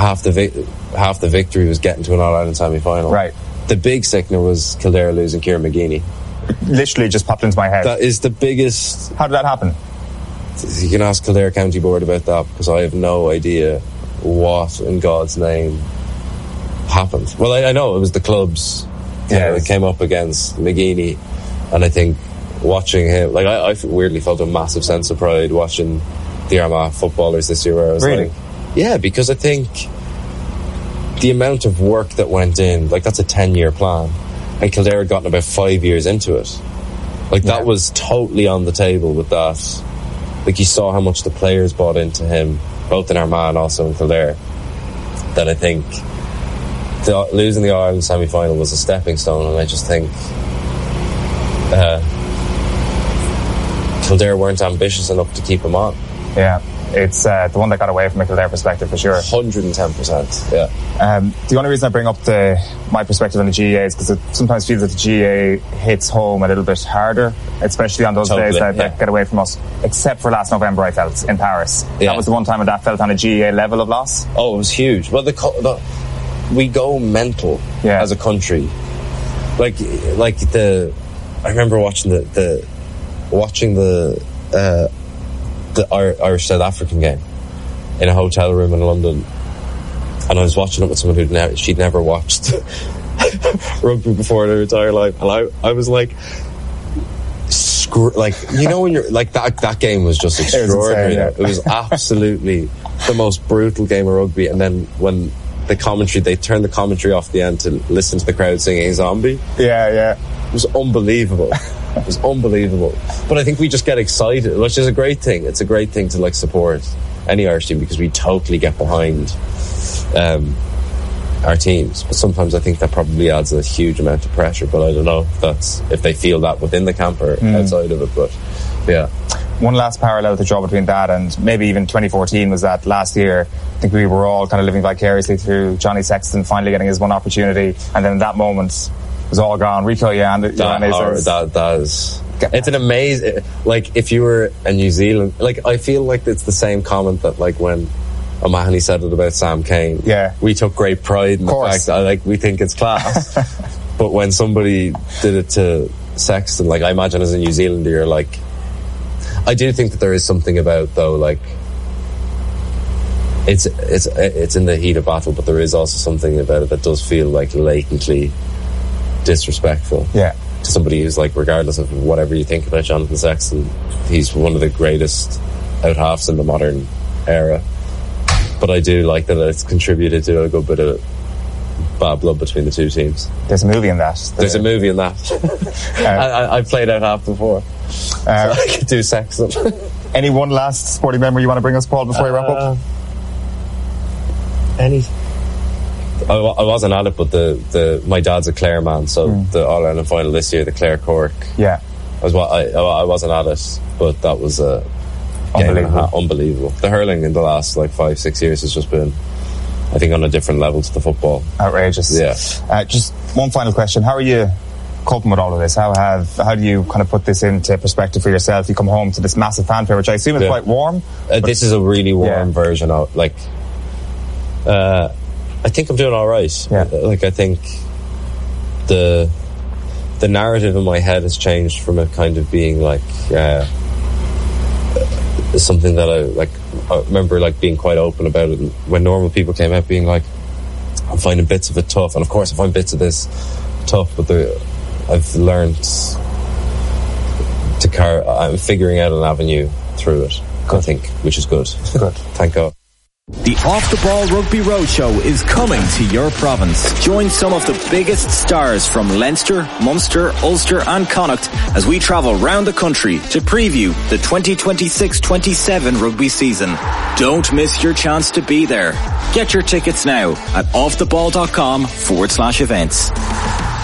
half the victory was getting to an All-Ireland semi-final. Right. The big sickener was Kildare losing Kieran McGeeney. Literally just popped into my head. That is the biggest. How did that happen? You can ask Kildare County Board about that, because I have no idea what in God's name happened. Well, I know it was the clubs that came up against McGeeney, and I think watching him, like I weirdly felt a massive sense of pride watching the Armagh footballers this year, where I was like, yeah, because I think the amount of work that went in, like that's a 10-year plan, and Kildare had gotten about 5 years into it. Like that was totally on the table with that. Like you saw how much the players bought into him, both in Armagh and also in Kildare, that I think losing the Ireland semi-final was a stepping stone, and I just think Kildare weren't ambitious enough to keep him on. Yeah, it's the one that got away from a Kildare perspective for sure. 110%, yeah. The only reason I bring up my perspective on the GAA is because it sometimes feels that the GAA hits home a little bit harder, especially on those days that get away from us. Except for last November, I felt, in Paris. That was the one time when that felt on a GAA level of loss. Oh, it was huge. Well, we go mental as a country. I remember watching the Irish South African game in a hotel room in London, and I was watching it with someone she'd never watched rugby before in her entire life, and I was like, when you're like that game was just extraordinary. It was absolutely the most brutal game of rugby. And then when they turned the commentary off at the end to listen to the crowd singing "Zombie." It was unbelievable. It was unbelievable. But I think we just get excited, which is a great thing. It's a great thing to like support any Irish team, because we totally get behind our teams. But sometimes I think that probably adds a huge amount of pressure. But I don't know if they feel that within the camp or outside of it. But yeah. One last parallel to draw between that and maybe even 2014 was that last year I think we were all kind of living vicariously through Johnny Sexton finally getting his one opportunity, and then in that moment it was all gone. Rico that is, it's an amazing, like if you were a New Zealand, like I feel like it's the same comment that like when O'Mahony said it about Sam Cane. We took great pride in the fact that like we think it's class. But when somebody did it to Sexton, like I imagine as a New Zealander you're like, I do think that there is something about though, like it's in the heat of battle, but there is also something about it that does feel like latently disrespectful to somebody who's like, regardless of whatever you think about Jonathan Sexton, he's one of the greatest out halves in the modern era. But I do like that it's contributed to a good bit of bad blood between the two teams. There's a movie in that. There's a movie in that. I've played out half before. So I could do Sexton. Any one last sporting memory you want to bring us, Paul, before we wrap up? I wasn't at it, but my dad's a Clare man, so the All-Ireland final this year, the Clare Cork. I wasn't at it, but that was unbelievable. The hurling in the last like 5-6 years has just been, I think, on a different level to the football. Outrageous. Just one final question: how are you coping with all of this? How do you kind of put this into perspective for yourself? You come home to this massive fanfare, which I assume is quite warm. This is a really warm version of like. I think I'm doing all right. Like I think the narrative in my head has changed from it kind of being like something that I remember like being quite open about it, and when normal people came out being like, I'm finding bits of it tough, and of course I find bits of this tough, but I've learned I'm figuring out an avenue through it. I think, which is good. Thank God. The Off the Ball Rugby Roadshow is coming to your province. Join some of the biggest stars from Leinster, Munster, Ulster and Connacht as we travel round the country to preview the 2026-27 rugby season. Don't miss your chance to be there. Get your tickets now at offtheball.com/events.